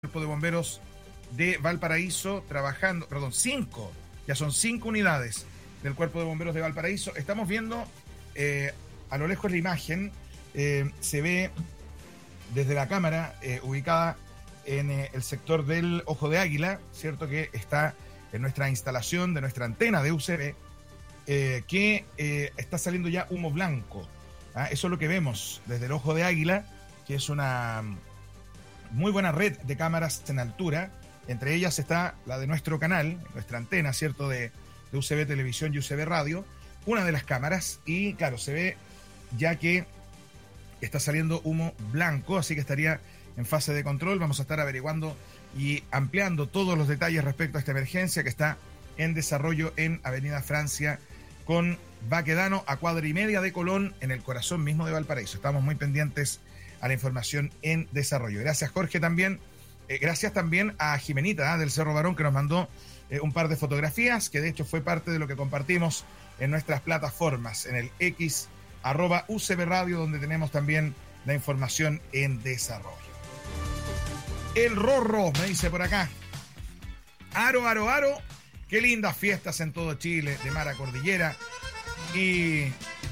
Cuerpo de Bomberos de Valparaíso trabajando, perdón, ya son 5 unidades del Cuerpo de Bomberos de Valparaíso. Estamos viendo a lo lejos la imagen, se ve desde la cámara ubicada en el sector del Ojo de Águila, cierto que está en nuestra instalación de nuestra antena de UCB, que está saliendo ya humo blanco. Eso es lo que vemos desde el Ojo de Águila, que es una muy buena red de cámaras en altura. Entre ellas está la de nuestro canal, nuestra antena, ¿cierto? De UCB Televisión y UCB Radio, una de las cámaras, y claro, se ve ya que está saliendo humo blanco, así que estaría en fase de control. Vamos a estar averiguando y ampliando todos los detalles respecto a esta emergencia que está en desarrollo en Avenida Francia con Baquedano, a cuadra y media de Colón, en el corazón mismo de Valparaíso. Estamos muy pendientes a la información en desarrollo. Gracias, Jorge, también. Gracias también a Jimenita del Cerro Barón, que nos mandó un par de fotografías, que de hecho fue parte de lo que compartimos en nuestras plataformas, en el X, @UCB Radio, donde tenemos también la información en desarrollo. El Rorro me dice por acá: Aro, qué lindas fiestas en todo Chile, de mar a cordillera y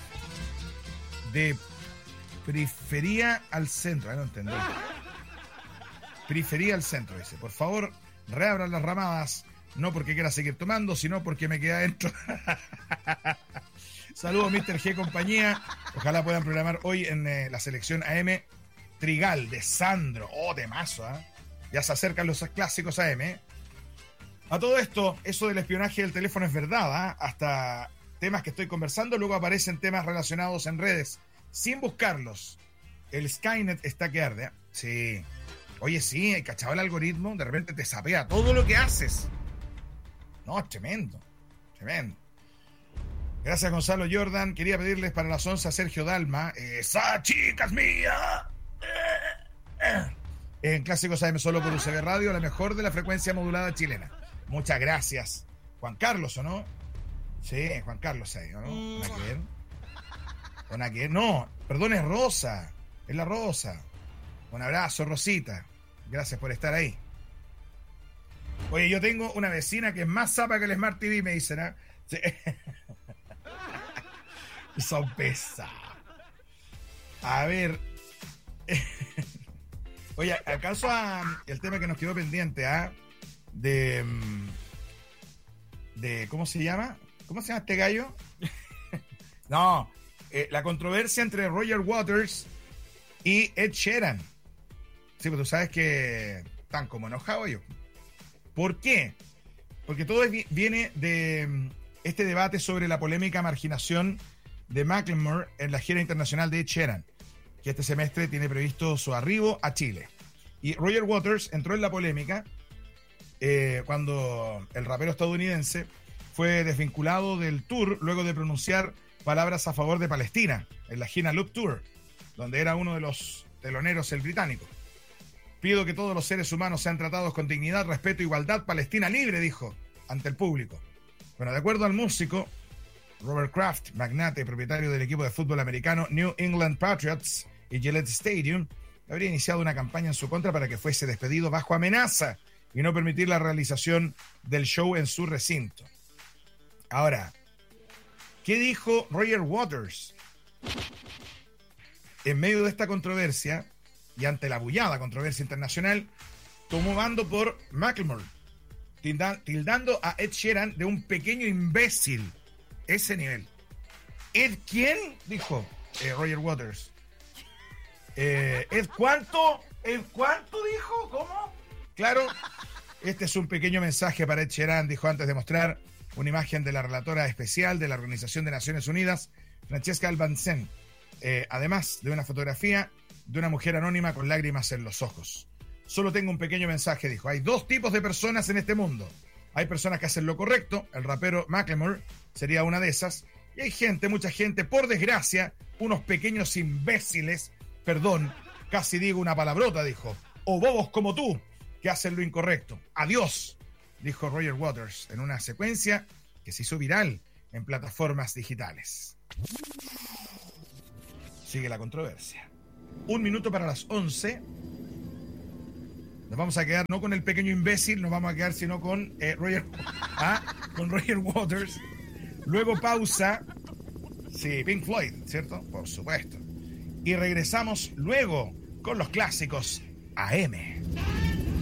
de periferia al centro. No entendí. Periferia al centro, dice. Por favor, reabran las ramadas, no porque quiera seguir tomando, sino porque me queda adentro. Saludos, Mr. G compañía. Ojalá puedan programar hoy en la selección AM Trigal de Sandro. Oh, temazo, ¿eh? Ya se acercan los clásicos AM. A todo esto, eso del espionaje del teléfono es verdad, ¿eh? Hasta temas que estoy conversando, luego aparecen temas relacionados en redes, sin buscarlos. El Skynet está que arde, ¿eh? Sí. Oye, sí, hay cachado el algoritmo, de repente te sapea todo lo que haces. No, tremendo. Gracias, Gonzalo Jordan. Quería pedirles para las 11 a Sergio Dalma. ¡Esa chica es mía! En Clásicos AM solo por UCB Radio, la mejor de la frecuencia modulada chilena. Muchas gracias. Juan Carlos, ¿o no? Sí, Juan Carlos ahí, ¿o no? ¿Una qué? No, perdón, es Rosa. Es la Rosa. Un abrazo, Rosita. Gracias por estar ahí. Oye, yo tengo una vecina que es más zapa que el Smart TV, me dicen, ¿eh? Sí. Son pesados. A ver. Oye, ¿acaso el tema que nos quedó pendiente, de ¿cómo se llama? ¿Cómo se llama este gallo? No, la controversia entre Roger Waters y Ed Sheeran. Sí, pues tú sabes que están como enojados ellos. ¿Por qué? Porque todo viene de este debate sobre la polémica marginación de Macklemore en la gira internacional de Ed Sheeran, que este semestre tiene previsto su arribo a Chile. Y Roger Waters entró en la polémica cuando el rapero estadounidense fue desvinculado del tour luego de pronunciar palabras a favor de Palestina en la gira Loop Tour, donde era uno de los teloneros, el británico. Pido que todos los seres humanos sean tratados con dignidad, respeto, igualdad, Palestina libre, dijo ante el público. Bueno, de acuerdo al músico Robert Kraft, magnate y propietario del equipo de fútbol americano New England Patriots y Gillette Stadium, habría iniciado una campaña en su contra para que fuese despedido bajo amenaza y no permitir la realización del show en su recinto. Ahora, ¿qué dijo Roger Waters? En medio de esta controversia y ante la bullada controversia internacional, tomó bando por Macklemore, tildando a Ed Sheeran de un pequeño imbécil. Ese nivel. ¿Ed quién? Dijo Roger Waters. ¿Ed cuánto? ¿Ed cuánto dijo? ¿Cómo? Claro, este es un pequeño mensaje para Ed Sheeran, dijo antes de mostrar una imagen de la relatora especial de la Organización de Naciones Unidas, Francesca Albanese, además de una fotografía de una mujer anónima con lágrimas en los ojos. Solo tengo un pequeño mensaje, dijo. Hay dos tipos de personas en este mundo. Hay personas que hacen lo correcto, el rapero Macklemore sería una de esas, y hay gente, mucha gente, por desgracia, unos pequeños imbéciles, perdón, casi digo una palabrota, dijo, o bobos como tú, que hacen lo incorrecto. Adiós, dijo Roger Waters en una secuencia que se hizo viral en plataformas digitales. Sigue la controversia. 1 minuto para las 11. Nos vamos a quedar no con el pequeño imbécil, nos vamos a quedar sino con con Roger Waters. Luego pausa. Sí, Pink Floyd, ¿cierto? Por supuesto. Y regresamos luego con los clásicos AM.